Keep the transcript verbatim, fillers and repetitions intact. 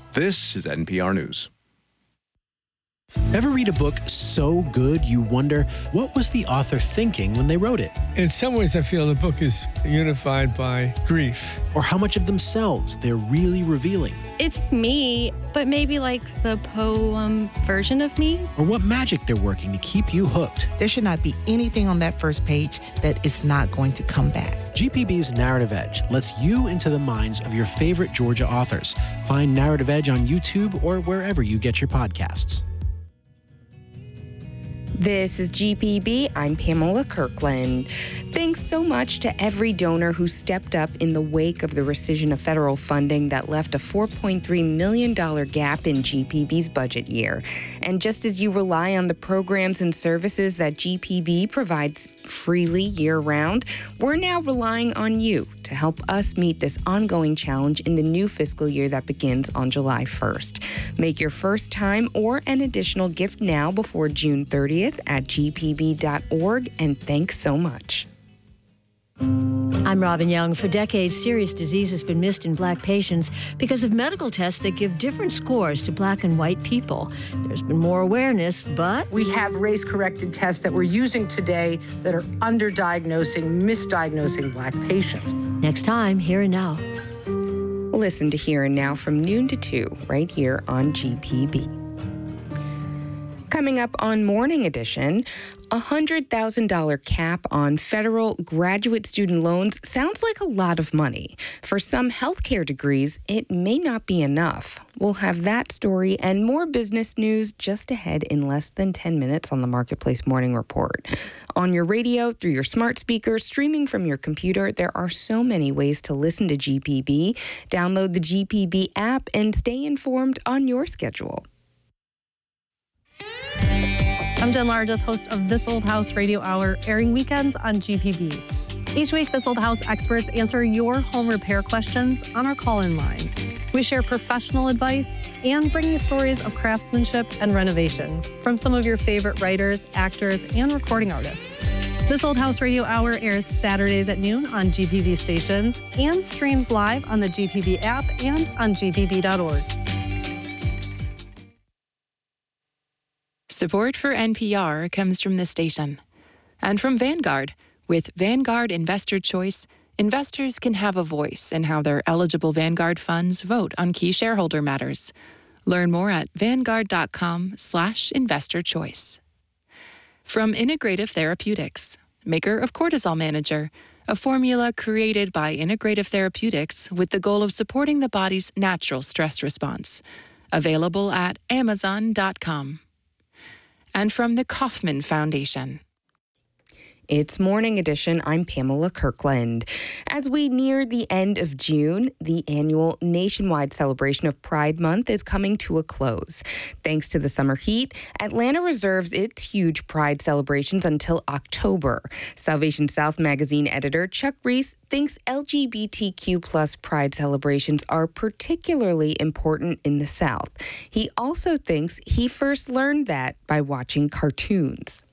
This is N P R News. Ever read a book so good you wonder, what was the author thinking when they wrote it? In some ways, I feel the book is unified by grief. Or how much of themselves they're really revealing? It's me, but maybe like the poem version of me. Or what magic they're working to keep you hooked? There should not be anything on that first page that is not going to come back. G P B's Narrative Edge lets you into the minds of your favorite Georgia authors. Find Narrative Edge on YouTube or wherever you get your podcasts. This is G P B. I'm Pamela Kirkland. Thanks so much to every donor who stepped up in the wake of the rescission of federal funding that left a four point three million dollars gap in G P B's budget year. And just as you rely on the programs and services that G P B provides freely year-round, we're now relying on you to help us meet this ongoing challenge in the new fiscal year that begins on July first. Make your first time or an additional gift now before June thirtieth at g p b dot org, and thanks so much. I'm Robin Young. For decades, serious disease has been missed in Black patients because of medical tests that give different scores to Black and white people. There's been more awareness, but we have race-corrected tests that we're using today that are underdiagnosing, misdiagnosing Black patients. Next time, Here and Now. Listen to Here and Now from noon to two, right here on G P B. Coming up on Morning Edition, a one hundred thousand dollars cap on federal graduate student loans sounds like a lot of money. For some healthcare degrees, it may not be enough. We'll have that story and more business news just ahead in less than ten minutes on the Marketplace Morning Report. On your radio, through your smart speaker, streaming from your computer, there are so many ways to listen to G P B. Download the G P B app and stay informed on your schedule. I'm Jen Largess, host of This Old House Radio Hour, airing weekends on G P B. Each week, This Old House experts answer your home repair questions on our call-in line. We share professional advice and bring you stories of craftsmanship and renovation from some of your favorite writers, actors, and recording artists. This Old House Radio Hour airs Saturdays at noon on G P B stations and streams live on the G P B app and on g p b dot org. Support for N P R comes from this station and from Vanguard. With Vanguard Investor Choice, investors can have a voice in how their eligible Vanguard funds vote on key shareholder matters. Learn more at vanguard.com slash investor choice. From Integrative Therapeutics, maker of Cortisol Manager, a formula created by Integrative Therapeutics with the goal of supporting the body's natural stress response. Available at amazon dot com. And from the Kauffman Foundation. It's Morning Edition. I'm Pamela Kirkland. As we near the end of June, the annual nationwide celebration of Pride Month is coming to a close. Thanks to the summer heat, Atlanta reserves its huge Pride celebrations until October. Salvation South magazine editor Chuck Reese thinks L G B T Q plus Pride celebrations are particularly important in the South. He also thinks he first learned that by watching cartoons.